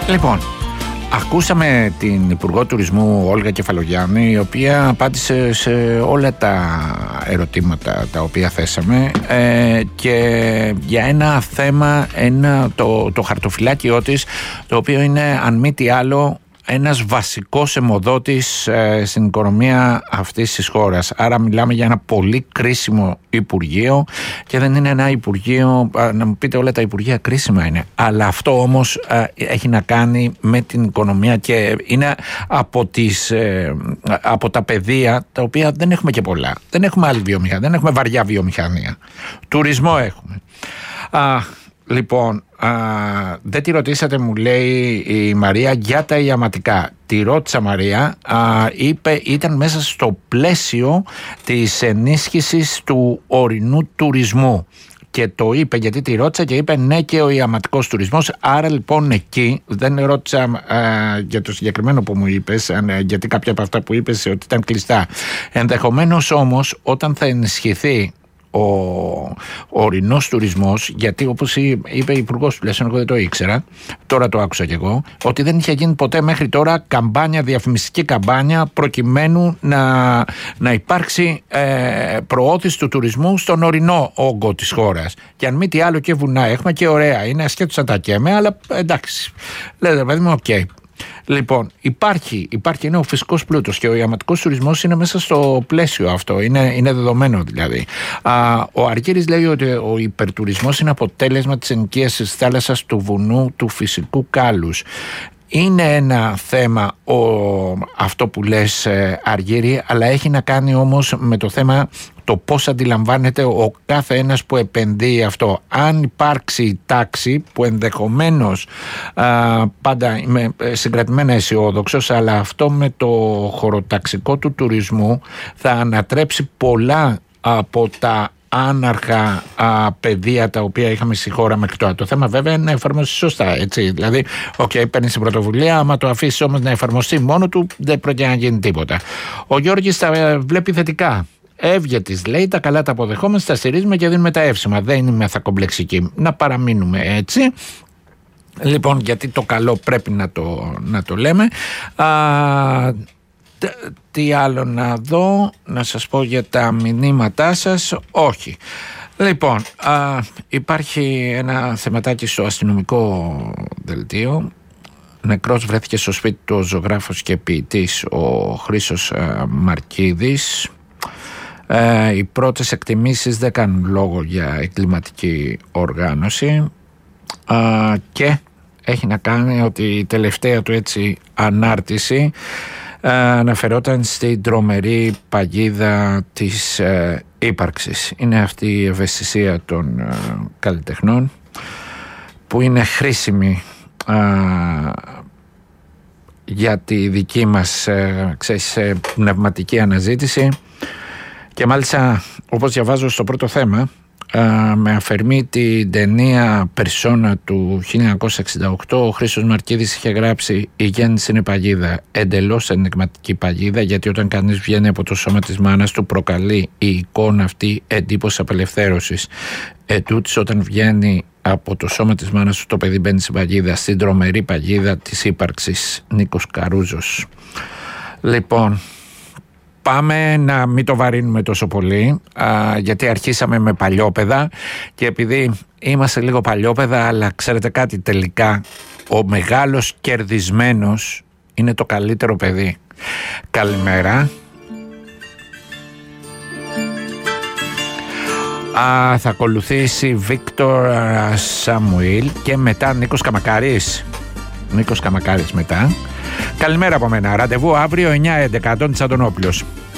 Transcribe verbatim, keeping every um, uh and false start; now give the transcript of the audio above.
Λοιπόν, ακούσαμε την Υπουργό Τουρισμού Όλγα Κεφαλογιάννη, η οποία απάντησε σε όλα τα ερωτήματα τα οποία θέσαμε ε, και για ένα θέμα, ένα, το, το χαρτοφυλάκιό της, το οποίο είναι αν μη τι άλλο ένας βασικός αιμοδότης ε, στην οικονομία αυτής της χώρας. Άρα μιλάμε για ένα πολύ κρίσιμο Υπουργείο και δεν είναι ένα Υπουργείο, ε, να μου πείτε όλα τα Υπουργεία κρίσιμα είναι, αλλά αυτό όμως ε, έχει να κάνει με την οικονομία και είναι από, τις, ε, από τα πεδία τα οποία δεν έχουμε και πολλά. Δεν έχουμε άλλη βιομηχανία, δεν έχουμε βαριά βιομηχανία. Τουρισμό έχουμε. Α, Λοιπόν, α, δεν τη ρωτήσατε, μου λέει η Μαρία, για τα ιαματικά. Τη ρώτησα, Μαρία, α, είπε, ήταν μέσα στο πλαίσιο της ενίσχυσης του ορεινού τουρισμού. Και το είπε γιατί τη ρώτησα και είπε ναι, και ο ιαματικός τουρισμός. Άρα λοιπόν εκεί δεν ρώτησα α, για το συγκεκριμένο που μου είπες, α, γιατί κάποια από αυτά που είπες ότι ήταν κλειστά. Ενδεχομένως όμως όταν θα ενισχυθεί ο, ο ορεινός τουρισμός, γιατί όπως είπε η Υπουργός, τουλάχιστον εγώ δεν το ήξερα, τώρα το άκουσα κι εγώ, ότι δεν είχε γίνει ποτέ μέχρι τώρα καμπάνια, διαφημιστική καμπάνια προκειμένου να, να υπάρξει ε, προώθηση του τουρισμού στον ορεινό όγκο της χώρας. Και αν μη τι άλλο και βουνά έχουμε και ωραία είναι, ασχέτως αν τα καίμε, αλλά εντάξει, λέτε παιδί μου, οκ. Okay. Λοιπόν, υπάρχει, υπάρχει είναι ο φυσικός πλούτος και ο ιαματικός τουρισμός είναι μέσα στο πλαίσιο αυτό, είναι, είναι δεδομένο δηλαδή. Α, ο Αργύρης λέει ότι ο υπερτουρισμός είναι αποτέλεσμα της ενοικίασης της θάλασσας, του βουνού, του φυσικού κάλους. Είναι ένα θέμα ο, αυτό που λες ε, Αργύρη, αλλά έχει να κάνει όμως με το θέμα το πώς αντιλαμβάνεται ο κάθε ένας που επενδύει αυτό. Αν υπάρξει τάξη που ενδεχομένως α, πάντα είμαι συγκρατημένα αισιόδοξος, αλλά αυτό με το χωροταξικό του τουρισμού θα ανατρέψει πολλά από τα άναρχα α, παιδεία τα οποία είχαμε στη χώρα μέχρι τώρα. Το θέμα βέβαια είναι να εφαρμοστεί σωστά, έτσι. Δηλαδή, οκ, okay, παίρνει την πρωτοβουλία, άμα το αφήσει όμως να εφαρμοστεί μόνο του, δεν πρόκειται να γίνει τίποτα. Ο Γιώργης τα βλέπει θετικά. Εύγετης λέει, τα καλά τα αποδεχόμαστε, τα στηρίζουμε και δίνουμε τα εύσημα. Δεν είναι μεθακομπλεξική. Να παραμείνουμε έτσι. Λοιπόν, γιατί το καλό πρέπει να το, να το λέμε. Α, τι άλλο να δω, να σας πω για τα μηνύματά σας. Όχι. Λοιπόν, α, υπάρχει ένα θεματάκι στο αστυνομικό δελτίο. Νεκρός βρέθηκε στο σπίτι του ο ζωγράφος και ποιητής ο Χρήστος α, Μαρκίδης. Ε, οι πρώτες εκτιμήσεις δεν κάνουν λόγο για εγκληματική οργάνωση α, και έχει να κάνει ότι η τελευταία του έτσι ανάρτηση ε, αναφερόταν στην τρομερή παγίδα της ε, ύπαρξης. Είναι αυτή η ευαισθησία των ε, καλλιτεχνών που είναι χρήσιμη ε, για τη δική μας ε, ξέρεις, ε, πνευματική αναζήτηση. Και μάλιστα, όπως διαβάζω στο πρώτο θέμα, α, με αφορμή την ταινία Περσόνα του χίλια εννιακόσια εξήντα οκτώ, ο Χρήστος Μαρκίδης είχε γράψει «Η γέννηση είναι παγίδα, εντελώς ενιγματική παγίδα, γιατί όταν κανείς βγαίνει από το σώμα της μάνας του προκαλεί η εικόνα αυτή εντύπωση απελευθέρωσης. Ετούτοις όταν βγαίνει από το σώμα της μάνας του το παιδί μπαίνει στην παγίδα, στην τρομερή παγίδα της ύπαρξης». Νίκος Καρούζος. Λοιπόν, πάμε να μην το βαρύνουμε τόσο πολύ, α, γιατί αρχίσαμε με παλιόπαιδα και επειδή είμαστε λίγο παλιόπαιδα, αλλά ξέρετε κάτι, τελικά ο μεγάλος κερδισμένος είναι το καλύτερο παιδί. Καλημέρα. Α, θα ακολουθήσει Βίκτορ Σαμουήλ και μετά Νίκος Καμακάρης. Νίκος Καμακάρης μετά. Καλημέρα από μένα. Ραντεβού αύριο εννιά έντεκα. Αντώνης Αντωνόπουλος.